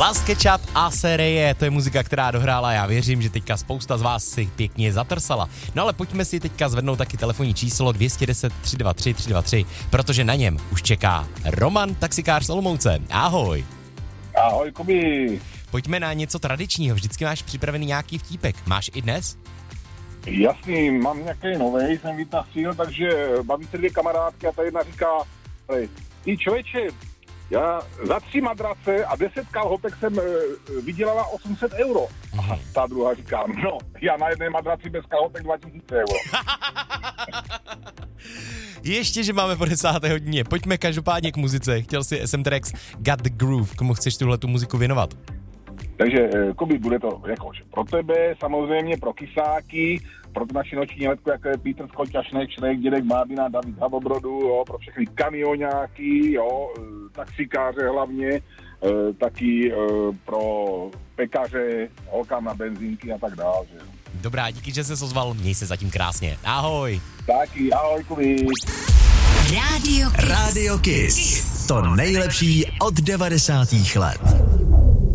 Last Ketchup a série, to je muzika, která dohrála. Já věřím, že teďka spousta z vás si pěkně zatrsala. No ale pojďme si teďka zvednout taky telefonní číslo 210 323 323, protože na něm už čeká Roman, taxikář z Olomouce. Ahoj. Ahoj, Kubi. Pojďme na něco tradičního, vždycky máš připravený nějaký vtípek. Máš i dnes? Jasný, mám nějaký novej, jsem vytasil, takže baví se dvě kamarádky a ta jedna říká, ty člověče, já za 3 madrace a 10 kalhotek jsem vydělala 800 euro. A ta druhá říká, no, já na jedné madraci bez kalhotek 2000 euro. Ještě, že máme po 10. hodině. Pojďme každopádně k muzice. Chtěl si SM Tracks Got the Groove. Komu chceš tuhletu muziku věnovat? Takže, Kubi, bude to jakože pro tebe, samozřejmě pro kysáky, pro tu naši noční letku, jako je Petr Skoťa, Šnek, Dědek Mádina, David Havobrodu, jo, pro všechny kamioňáky, jo, taxikáře hlavně, taky pro pekaře, holkám na benzínky a tak dále. Že? Dobrá, díky, že jsi ozval, měj se zatím krásně. Ahoj. Taky, ahoj, Kubi. Radio Kiss. To nejlepší od 90. let.